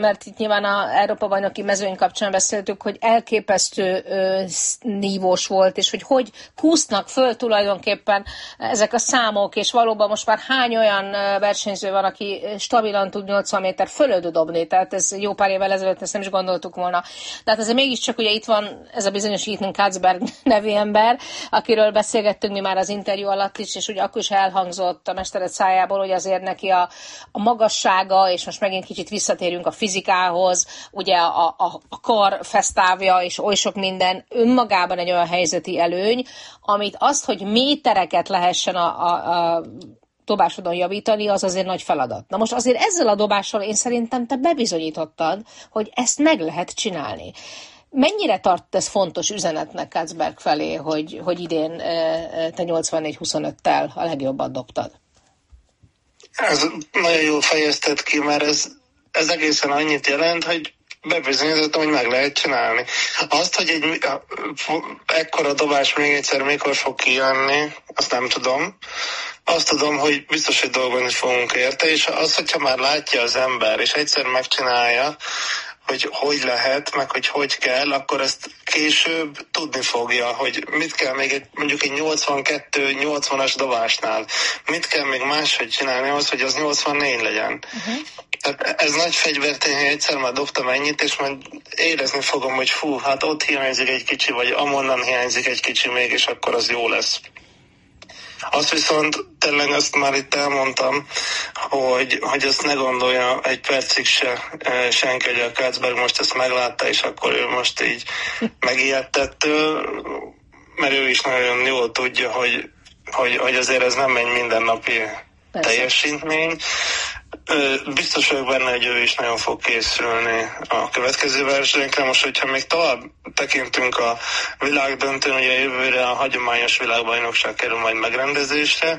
mert itt nyilván a Európa-bajnoki mezőny kapcsán beszéltük, hogy elképesztő nívós volt, és hogy kúsznak föl tulajdonképpen ezek a számok, és valóban most már hány olyan versenyző van, aki stabilan tud 80 méter fölött dobni, tehát ez jó pár évvel ezelőtt ezt nem is gondoltuk volna. De hát azért mégiscsak ugye itt van ez a bizonyos Ethan Katzberg nevű ember, akiről beszélgettünk mi már az interjú alatt is, és ugye akkor is elhangzott a mestered szájából, hogy azért neki a magassága, és most megint kicsit visszatérünk a fizikához, ugye a kar fesztávja, és oly sok minden önmagában egy olyan helyzeti előny, amit azt, hogy métereket lehessen a dobásodon javítani, az azért nagy feladat. Na most azért ezzel a dobással én szerintem te bebizonyítottad, hogy ezt meg lehet csinálni. Mennyire tart ez fontos üzenetnek Katzberg felé, hogy idén te 84-25-tel a legjobban dobtad? Ez nagyon jól fejezted ki, mert ez egészen annyit jelent, hogy bebizonyítottam, hogy meg lehet csinálni. Azt, hogy egy ekkora dobás még egyszer mikor fog kijönni, azt nem tudom. Azt tudom, hogy biztos, hogy dolgozni fogunk érte, és az, hogyha már látja az ember, és egyszer megcsinálja, hogy lehet, meg hogy kell, akkor ezt később tudni fogja, hogy mit kell még mondjuk egy 82-80-as dobásnál. Mit kell még máshogy csinálni ahhoz, hogy az 84 legyen. Tehát ez nagy fegyvertény, hogy egyszer már dobtam ennyit, és majd érezni fogom, hogy hát ott hiányzik egy kicsi, vagy amonnan hiányzik egy kicsi még, és akkor az jó lesz. Azt viszont tényleg azt már itt elmondtam, hogy ezt ne gondolja egy percig se senki, hogy a Katzberg most ezt meglátta, és akkor ő most így megijedtettől, mert ő is nagyon jól tudja, hogy azért ez nem egy mindennapi teljesítmény. Biztos vagyok benne, hogy ő is nagyon fog készülni a következő versenyekre. Most, hogyha még tovább tekintünk a világdöntőn, ugye jövőre a hagyományos világbajnokság kerül majd megrendezésre,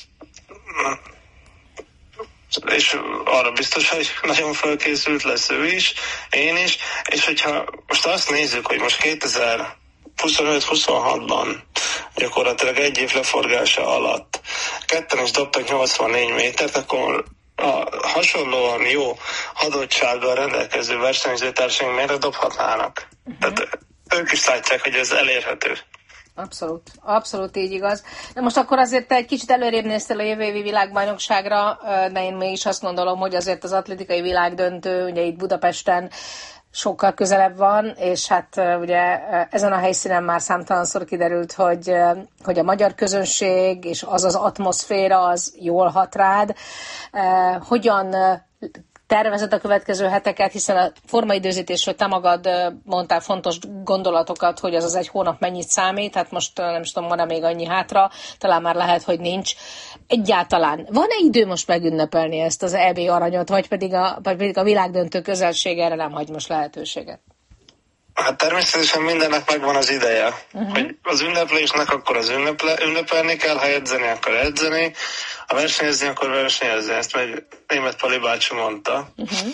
és arra biztos, hogy nagyon felkészült lesz ő is, én is, és hogyha most azt nézzük, hogy most 2025-26-ban gyakorlatilag egy év leforgása alatt ketten is dobtak 84 métert, akkor a hasonlóan jó adottsággal rendelkező versenyzőtársaink miért dobhatnának. Tehát ők is látják, hogy ez elérhető. Abszolút így igaz. De most akkor azért te egy kicsit előrébb néztél a jövő évi világbajnokságra, de én mégis azt gondolom, hogy azért az atlétikai világdöntő, ugye itt Budapesten sokkal közelebb van, és hát ugye ezen a helyszínen már számtalanszor kiderült, hogy a magyar közönség és az az atmoszféra az jól hat rád. Hogyan tervezed a következő heteket, hiszen a formaidőzítésről te magad mondtál fontos gondolatokat, hogy az egy hónap mennyit számít, hát most nem is tudom, van-e még annyi hátra, talán már lehet, hogy nincs. Egyáltalán van-e idő most megünnepelni ezt az EB aranyot, vagy pedig a világdöntő közelség erre nem hagy most lehetőséget? Hát természetesen mindennek megvan az ideje. Hogy az ünneplésnek akkor ünnepelni kell, ha edzeni, akkor edzeni, ha versenyezni, akkor versenyezni. Ezt meg Németh Pali bácsi mondta.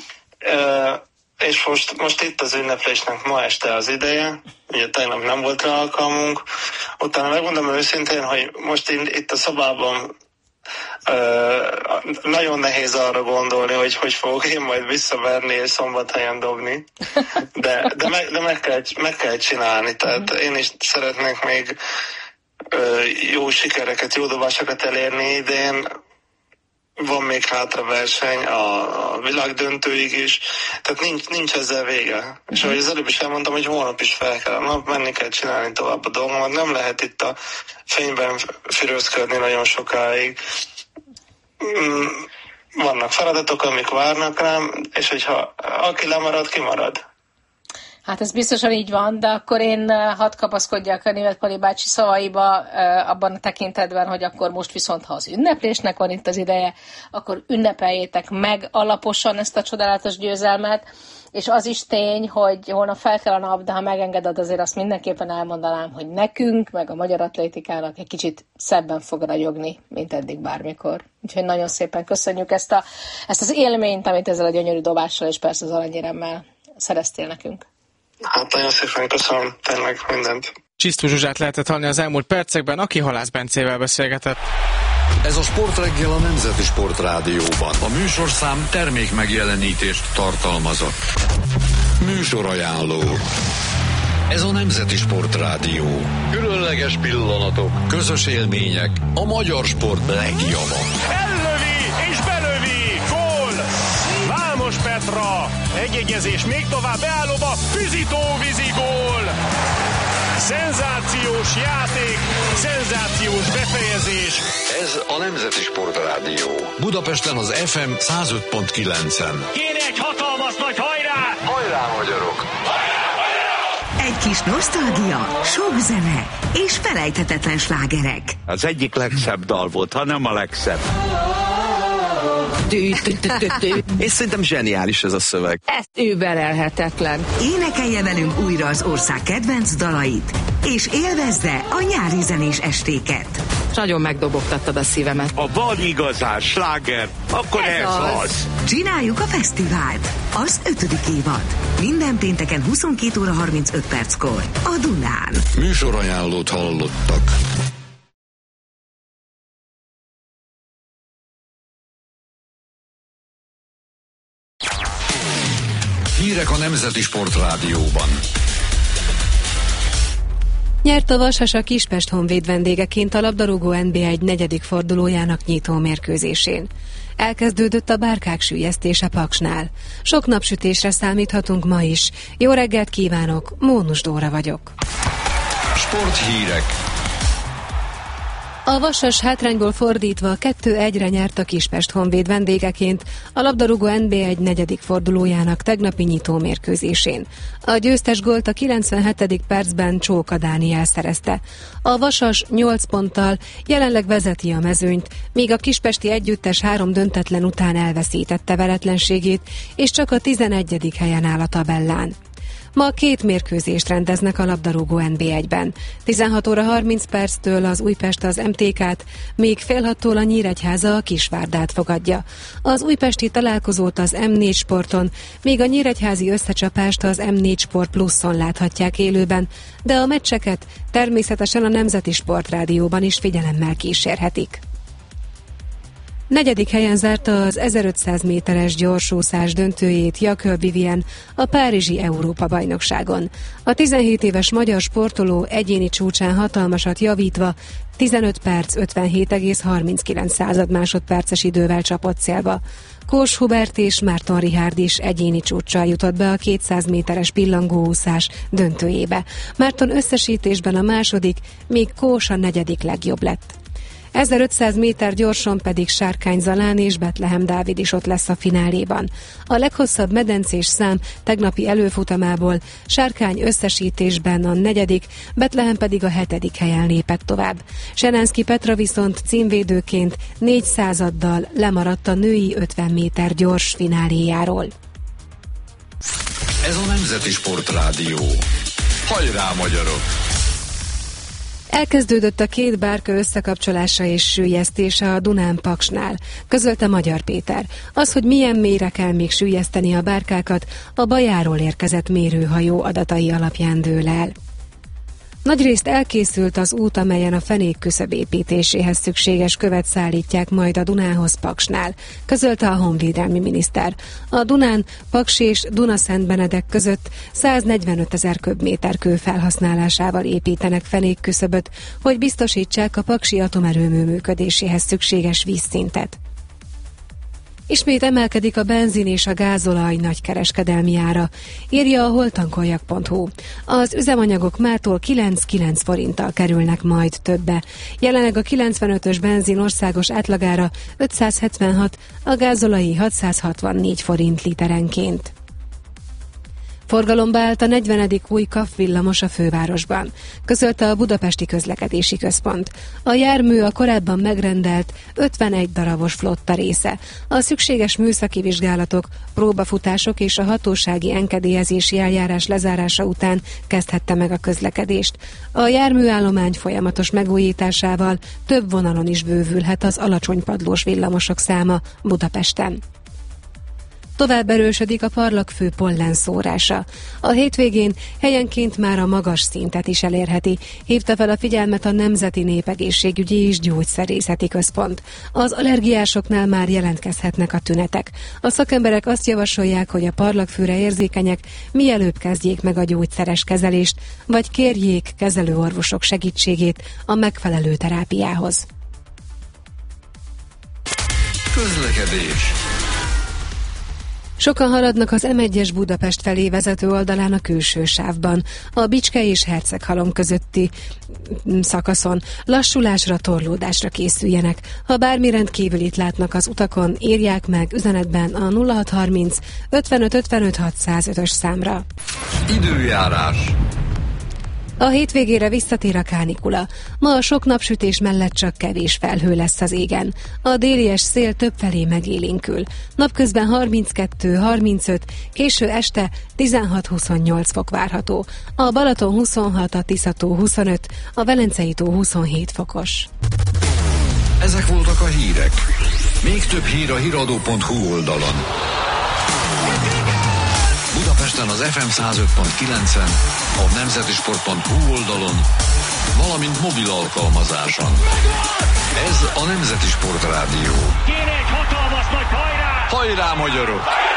És most itt az ünneplésnek ma este az ideje. Ugye tegnap nem volt rá alkalmunk. Utána megmondom őszintén, hogy most itt a szobában nagyon nehéz arra gondolni, hogy fogok én majd visszaverni és Szombathelyen dobni, de meg kell csinálni, tehát én is szeretnék még jó sikereket, jó dobásokat elérni idén, van még hátra verseny a világdöntőig is, tehát nincs ezzel vége. És ahogy az előbb is elmondtam, hogy holnap is fel kell, menni kell csinálni tovább a dolgomat, nem lehet itt a fényben fürözködni nagyon sokáig. Vannak feladatok, amik várnak rám, és hogyha aki lemarad, kimarad. Hát ez biztosan így van, de akkor én hadd kapaszkodjak a Németh Pali bácsi szavaiba abban a tekintetben, hogy akkor most viszont, ha az ünneplésnek van itt az ideje, akkor ünnepeljétek meg alaposan ezt a csodálatos győzelmet, és az is tény, hogy holnap fel kell a nap, de ha megengeded, azért azt mindenképpen elmondanám, hogy nekünk, meg a magyar atlétikának egy kicsit szebben fog ragyogni, mint eddig bármikor. Úgyhogy nagyon szépen köszönjük ezt az élményt, amit ezzel a gyönyörű dobással és persze az aranyéremmel szereztél nekünk. Hát nagyon szépen köszönöm, tényleg mindent. Csisztú Zsuzsát lehetett hallani az elmúlt percekben, aki Halász Bencével beszélgetett. Ez a Sportreggel a Nemzeti Sportrádióban. A műsorszám termék megjelenítést tartalmazott. Műsorajánló. Ez a Nemzeti Sportrádió. Különleges pillanatok, közös élmények, a magyar sport legjava. Ellövi és belövi! Gól! Vámos Petra! Egyegyezés még tovább beállóba, Füzitó-vízi gól! Szenzációs játék, szenzációs befejezés. Ez a Nemzeti Sportrádió. Budapesten az FM 105.9-en. Kéne egy hatalmas nagy hajrá! Hajrá, magyarok! Egy kis nosztalgia, sok zene és felejthetetlen slágerek. Az egyik legszebb dal volt, ha nem a legszebb. És szerintem zseniális ez a szöveg. Ez überelhetetlen. Énekelje velünk újra az ország kedvenc dalait, és élvezze a nyári zenés estéket. Nagyon megdobogtattad a szívemet. Ha van igazán sláger, akkor ez az. Csináljuk a fesztivált. Az 5. évad. Minden pénteken 22 óra 35 perckor. A Dunán. Műsorajánlót hallottak. Hírek a Nemzeti Sportrádióban. Nyert a Vasas a Kispest Honvéd vendégeként a labdarúgó NB1 negyedik fordulójának nyitó mérkőzésén. Elkezdődött a bárkák süllyesztése Paksnál. Sok napsütésre számíthatunk ma is. Jó reggelt kívánok, Mónus Dóra vagyok. Sporthírek. A Vasas hátrányból fordítva 2-1-re nyert a Kispest Honvéd vendégeként a labdarúgó NB1 negyedik fordulójának tegnapi nyitó mérkőzésén. A győztes gólt a 97. percben Csóka Dániel szerezte. A Vasas 8 ponttal jelenleg vezeti a mezőnyt, míg a kispesti együttes 3 döntetlen után elveszítette veretlenségét, és csak a 11. helyen áll a tabellán. Ma 2 mérkőzést rendeznek a labdarúgó NB1-ben. 16 óra 30 perctől az Újpest az MTK-t, még fél 6-tól a Nyíregyháza a Kisvárdát fogadja. Az újpesti találkozót az M4 Sporton, még a nyíregyházi összecsapást az M4 Sport Pluszon láthatják élőben, de a meccseket természetesen a Nemzeti Sportrádióban is figyelemmel kísérhetik. 4. helyen zárta az 1500 méteres gyorsúszás döntőjét Jaköb Vivien a Párizsi Európa-bajnokságon. A 17 éves magyar sportoló egyéni csúcsán hatalmasat javítva 15 perc 57,39 másodperces idővel csapott célba. Kós Hubert és Márton Richárd is egyéni csúccsal jutott be a 200 méteres pillangóúszás döntőjébe. Márton összesítésben a második, míg Kós a 4. legjobb lett. 1500 méter gyorson pedig Sárkány Zalán és Betlehem Dávid is ott lesz a fináléban. A leghosszabb medencés szám tegnapi előfutamából Sárkány összesítésben a 4., Betlehem pedig a 7. helyen lépett tovább. Senánszky Petra viszont címvédőként 400-addal lemaradt a női 50 méter gyors fináléjáról. Ez a Nemzeti Sportrádió. Hajrá, magyarok! Elkezdődött a 2 bárka összekapcsolása és süllyesztése a Dunán Paksnál, közölte Magyar Péter. Az, hogy milyen mélyre kell még süllyeszteni a bárkákat, a Bajáról érkezett mérőhajó adatai alapján dől el. Nagyrészt elkészült az út, amelyen a fenékküszöb építéséhez szükséges követ szállítják majd a Dunához Paksnál, közölte a honvédelmi miniszter. A Dunán Paks és Dunaszentbenedek között 145 000 köbméter kő felhasználásával építenek fenékküszöböt, hogy biztosítsák a paksi atomerőmű működéséhez szükséges vízszintet. Ismét emelkedik a benzin és a gázolaj nagykereskedelmi ára, írja a holtankoljak.hu. Az üzemanyagok mától 9,9 forinttal kerülnek majd többe. Jelenleg a 95-ös benzin országos átlagára 576, a gázolai 664 forint literenként. Forgalomba állt a 40. új KAF villamos a fővárosban, közölte a Budapesti Közlekedési Központ. A jármű a korábban megrendelt 51 darabos flotta része. A szükséges műszaki vizsgálatok, próbafutások és a hatósági engedélyezési eljárás lezárása után kezdhette meg a közlekedést. A járműállomány folyamatos megújításával több vonalon is bővülhet az alacsonypadlós villamosok száma Budapesten. Tovább erősödik a parlagfő pollenszórása. A hétvégén helyenként már a magas szintet is elérheti, hívta fel a figyelmet a Nemzeti Népegészségügyi és Gyógyszerészeti Központ. Az allergiásoknál már jelentkezhetnek a tünetek. A szakemberek azt javasolják, hogy a parlagfőre érzékenyek mielőbb kezdjék meg a gyógyszeres kezelést, vagy kérjék kezelőorvosok segítségét a megfelelő terápiához. Közlekedés. Sokan haladnak az M1-es Budapest felé vezető oldalán a külső sávban, a Bicske és Herceghalom közötti szakaszon. Lassulásra, torlódásra készüljenek. Ha bármi rendkívülit látnak az utakon, írják meg üzenetben a 0630 55 55 605-ös számra. Időjárás. A hétvégére visszatér a kánikula. Ma a sok napsütés mellett csak kevés felhő lesz az égen. A délies szél többfelé megélénkül. Napközben 32-35, késő este 16-28 fok várható. A Balaton 26, a Tisza-tó 25, a Velencei-tó 27 fokos. Ezek voltak a hírek. Még több hír a hiradó.hu oldalon. Budapesten az FM 105.9-en, a nemzetisport.hu oldalon, valamint mobil alkalmazáson. Ez a Nemzeti Sport Rádió. Kéne egy hatalmas nagy hajrá! Hajrá, magyarok!